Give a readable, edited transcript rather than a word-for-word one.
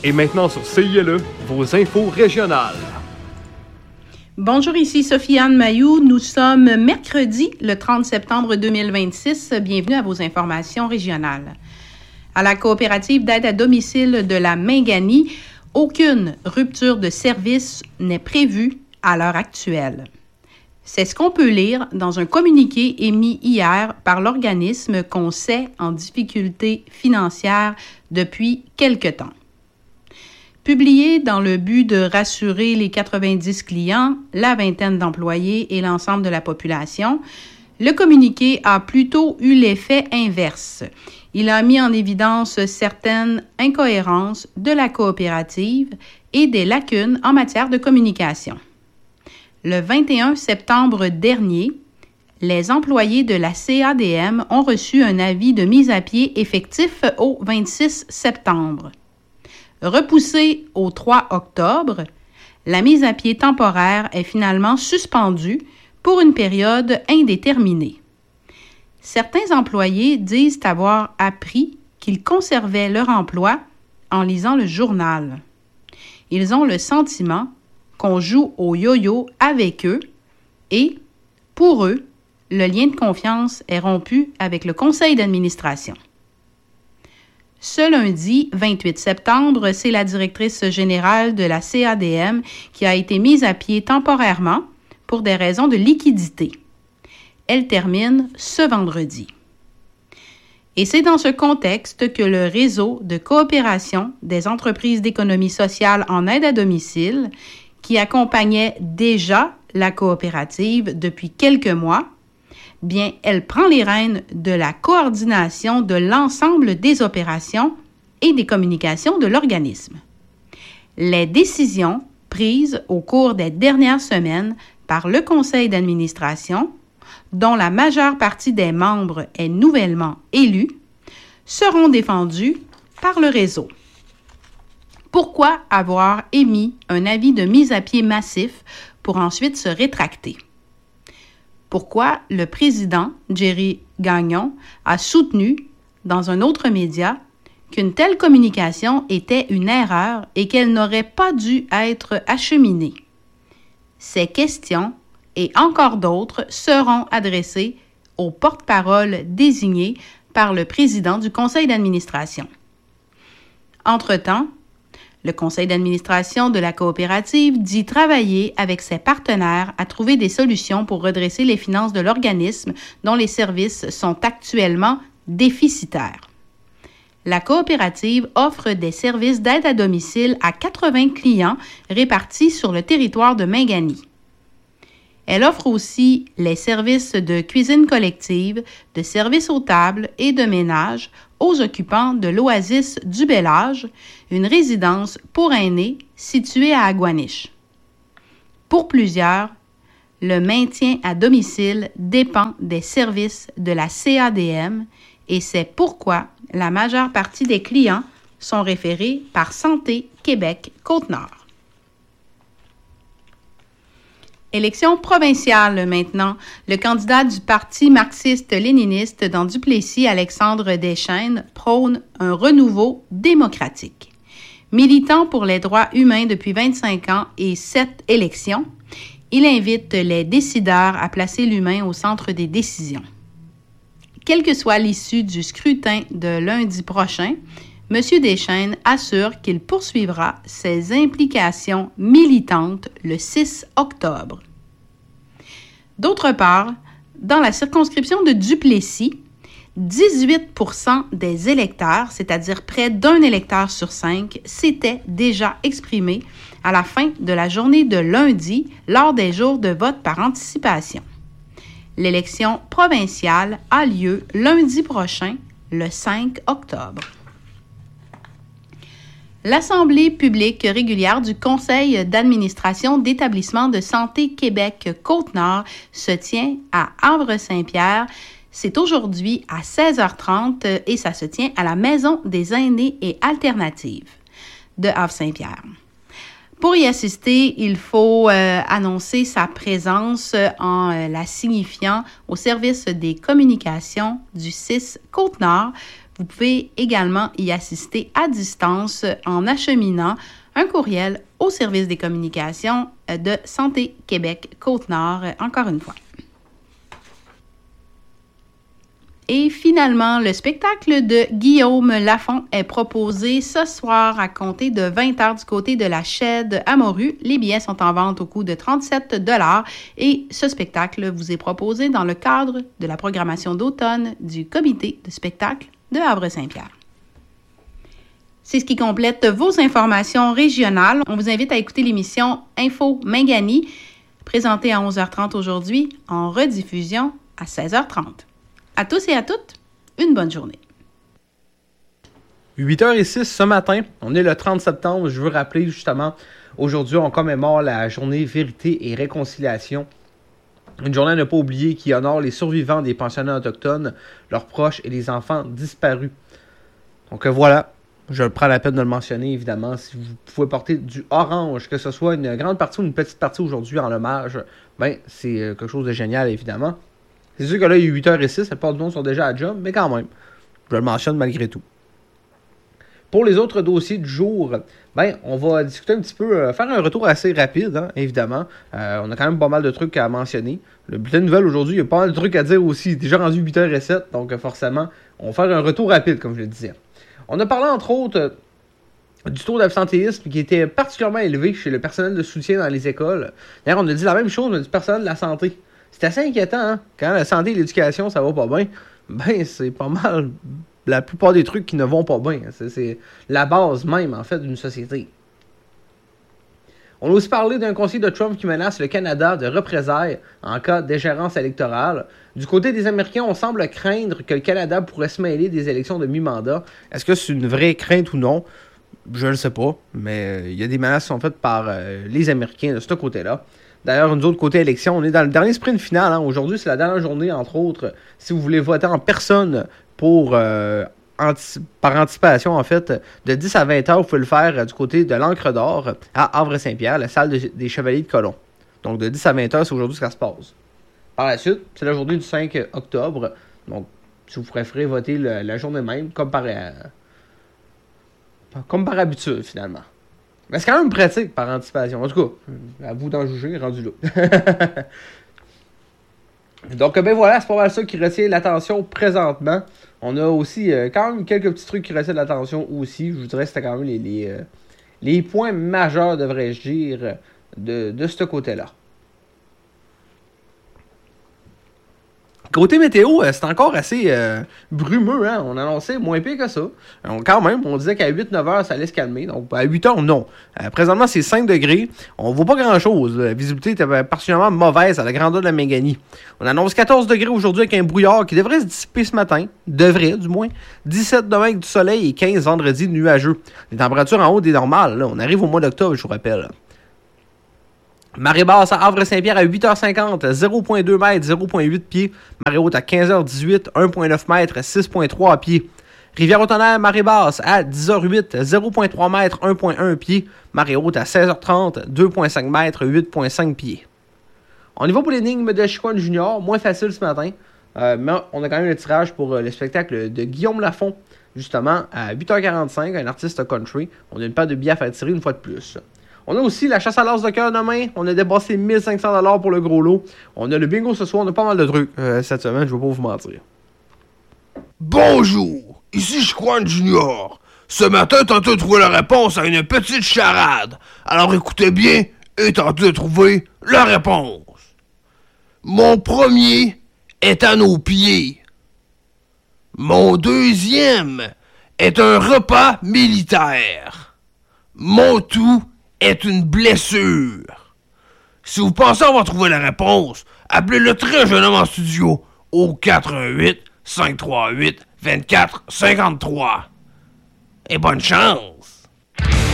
Et maintenant sur CILE, vos infos régionales. Bonjour, ici Sophie-Anne Mailloux. Nous sommes mercredi, le 30 septembre 2026. Bienvenue à vos informations régionales. À la coopérative d'aide à domicile de la Mingani, aucune rupture de service n'est prévue à l'heure actuelle. C'est ce qu'on peut lire dans un communiqué émis hier par l'organisme qu'on sait en difficulté financière depuis quelque temps. Publié dans le but de rassurer les 90 clients, la vingtaine d'employés et l'ensemble de la population, le communiqué a plutôt eu l'effet inverse. Il a mis en évidence certaines incohérences de la coopérative et des lacunes en matière de communication. Le 21 septembre dernier, les employés de la CADM ont reçu un avis de mise à pied effectif au 26 septembre. Repoussée au 3 octobre, la mise à pied temporaire est finalement suspendue pour une période indéterminée. Certains employés disent avoir appris qu'ils conservaient leur emploi en lisant le journal. Ils ont le sentiment qu'on joue au yo-yo avec eux et, pour eux, le lien de confiance est rompu avec le conseil d'administration. Ce lundi 28 septembre, c'est la directrice générale de la CADM qui a été mise à pied temporairement pour des raisons de liquidité. Elle termine ce vendredi. Et c'est dans ce contexte que le réseau de coopération des entreprises d'économie sociale en aide à domicile, qui accompagnait déjà la coopérative depuis quelques mois, bien, elle prend les rênes de la coordination de l'ensemble des opérations et des communications de l'organisme. Les décisions prises au cours des dernières semaines par le conseil d'administration, dont la majeure partie des membres est nouvellement élue, seront défendues par le réseau. Pourquoi avoir émis un avis de mise à pied massif pour ensuite se rétracter? Pourquoi le président, Jerry Gagnon, a soutenu, dans un autre média, qu'une telle communication était une erreur et qu'elle n'aurait pas dû être acheminée? Ces questions et encore d'autres seront adressées au porte-parole désigné par le président du conseil d'administration. Entre-temps, le conseil d'administration de la coopérative dit travailler avec ses partenaires à trouver des solutions pour redresser les finances de l'organisme dont les services sont actuellement déficitaires. La coopérative offre des services d'aide à domicile à 80 clients répartis sur le territoire de Mingani. Elle offre aussi les services de cuisine collective, de services aux tables et de ménage aux occupants de l'Oasis du Bel Âge, une résidence pour aînés située à Aguaniche. Pour plusieurs, le maintien à domicile dépend des services de la CADM et c'est pourquoi la majeure partie des clients sont référés par Santé Québec Côte-Nord. Élection provinciale maintenant. Le candidat du Parti marxiste-léniniste dans Duplessis, Alexandre Deschênes, prône un renouveau démocratique. Militant pour les droits humains depuis 25 ans et 7 élections, il invite les décideurs à placer l'humain au centre des décisions. Quelle que soit l'issue du scrutin de lundi prochain, M. Deschênes assure qu'il poursuivra ses implications militantes le 6 octobre. D'autre part, dans la circonscription de Duplessis, 18% des électeurs, c'est-à-dire près d'un électeur sur 5, s'étaient déjà exprimés à la fin de la journée de lundi lors des jours de vote par anticipation. L'élection provinciale a lieu lundi prochain, le 5 octobre. L'Assemblée publique régulière du Conseil d'administration d'Établissements de santé Québec Côte-Nord se tient à Havre-Saint-Pierre. C'est aujourd'hui à 16h30 et ça se tient à la Maison des aînés et alternatives de Havre-Saint-Pierre. Pour y assister, il faut annoncer sa présence en la signifiant au service des communications du 6 Côte-Nord. Vous pouvez également y assister à distance en acheminant un courriel au service des communications de Santé Québec Côte-Nord, encore une fois. Et finalement, le spectacle de Guillaume Lafont est proposé ce soir à compter de 20h du côté de la Chède à Morue. Les billets sont en vente au coût de 37 $ et ce spectacle vous est proposé dans le cadre de la programmation d'automne du comité de spectacle de Havre-Saint-Pierre. C'est ce qui complète vos informations régionales. On vous invite à écouter l'émission Info Mingani, présentée à 11h30 aujourd'hui, en rediffusion à 16h30. À tous et à toutes, une bonne journée. 8h06 ce matin, on est le 30 septembre. Je veux rappeler justement, aujourd'hui, on commémore la journée Vérité et Réconciliation. Une journée à ne pas oublier qui honore les survivants des pensionnats autochtones, leurs proches et les enfants disparus. Donc voilà, je prends la peine de le mentionner évidemment. Si vous pouvez porter du orange, que ce soit une grande partie ou une petite partie aujourd'hui en hommage, ben c'est quelque chose de génial évidemment. C'est sûr que là, il est 8h06, la plupart du monde sont déjà à job, mais quand même, je le mentionne malgré tout. Pour les autres dossiers du jour, ben, on va discuter un petit peu, faire un retour assez rapide, hein, évidemment. On a quand même pas mal de trucs à mentionner. Le bulletin de nouvelles aujourd'hui, il y a pas mal de trucs à dire aussi. Il est déjà rendu 8h07, donc forcément, on va faire un retour rapide, comme je le disais. On a parlé, entre autres, du taux d'absentéisme qui était particulièrement élevé chez le personnel de soutien dans les écoles. D'ailleurs, on a dit la même chose, mais du personnel de la santé. C'est assez inquiétant, hein? Quand la santé et l'éducation, ça va pas bien, ben c'est pas mal la plupart des trucs qui ne vont pas bien. C'est la base même, en fait, d'une société. On a aussi parlé d'un conseiller de Trump qui menace le Canada de représailles en cas d'ingérence électorale. Du côté des Américains, on semble craindre que le Canada pourrait se mêler des élections de mi-mandat. Est-ce que c'est une vraie crainte ou non? Je ne sais pas, mais il y a des menaces qui sont faites par les Américains de ce côté-là. D'ailleurs, nous autres, côté élection, on est dans le dernier sprint final. Hein. Aujourd'hui, c'est la dernière journée, entre autres, si vous voulez voter en personne pour par anticipation, en fait, de 10 à 20 heures, vous pouvez le faire du côté de l'Ancre d'Or à Havre-Saint-Pierre, la salle des Chevaliers de Colomb. Donc, de 10 à 20 heures, c'est aujourd'hui que ça se passe. Par la suite, c'est la journée du 5 octobre. Donc, si vous préférez voter la journée même, comme par habitude, finalement. Mais c'est quand même pratique par anticipation. En tout cas, à vous d'en juger, rendu là. Donc, ben voilà, c'est pas mal ça qui retient l'attention présentement. On a aussi quand même quelques petits trucs qui retiennent l'attention aussi. Je vous dirais que c'était quand même les points majeurs, devrais-je dire, de ce côté-là. Côté météo, c'est encore assez brumeux. Hein? On annonçait moins pire que ça. Quand même, on disait qu'à 8-9 heures, ça allait se calmer. Donc, à 8 heures, non. Présentement, c'est 5 degrés. On ne voit pas grand-chose. La visibilité était particulièrement mauvaise à la grandeur de la Mingani. On annonce 14 degrés aujourd'hui avec un brouillard qui devrait se dissiper ce matin. Devrait, du moins. 17 demain avec du soleil et 15 vendredi nuageux. Les températures en haut des normales. Là. On arrive au mois d'octobre, je vous rappelle. Marée basse à Havre-Saint-Pierre à 8h50, 0.2 mètres, 0.8 pieds. Marée haute à 15h18, 1.9 mètres, 6.3 pieds. Rivière-au-Tonnerre, marée basse à 10h08, 0.3 mètres, 1.1 pieds. Marée haute à 16h30, 2.5 mètres, 8.5 pieds. On y va pour l'énigme de Chicoine Junior, moins facile ce matin. Mais on a quand même le tirage pour le spectacle de Guillaume Lafont, justement, à 8h45, un artiste country. On a une paire de billets à faire tirer une fois de plus. On a aussi la chasse à l'as de cœur demain. On a dépassé 1500 $ pour le gros lot. On a le bingo ce soir. On a pas mal de trucs cette semaine. Je ne vais pas vous mentir. Bonjour, ici Chicoine Junior. Ce matin, tentez de trouver la réponse à une petite charade. Alors écoutez bien et tentez de trouver la réponse. Mon premier est à nos pieds. Mon deuxième est un repas militaire. Mon tout est une blessure. Si vous pensez avoir trouvé la réponse, appelez le très jeune homme en studio au 418-538-2453. Et bonne chance!